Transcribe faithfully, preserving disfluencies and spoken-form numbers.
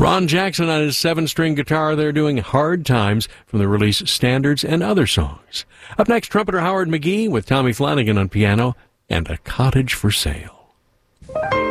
Ron Jackson on his seven-string guitar there doing Hard Times from the release Standards and Other Songs. Up next, trumpeter Howard McGee with Tommy Flanagan on piano and A Cottage for Sale.